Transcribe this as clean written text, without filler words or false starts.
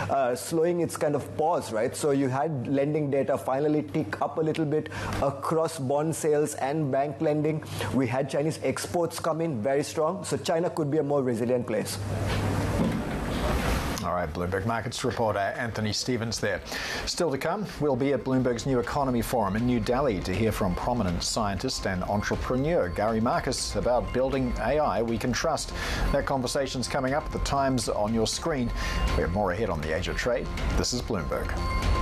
slowing its kind of pause, right? So you had lending data finally tick up a little bit across bond sales and bank lending. We had Chinese exports come in very strong. So China could be a more resilient place. All right, Bloomberg Markets reporter Anthony Stevens there. Still to come, we'll be at Bloomberg's New Economy Forum in New Delhi to hear from prominent scientist and entrepreneur Gary Marcus about building AI we can trust. That conversation's coming up. The time's on your screen. We have more ahead on the Asia Trade. This is Bloomberg.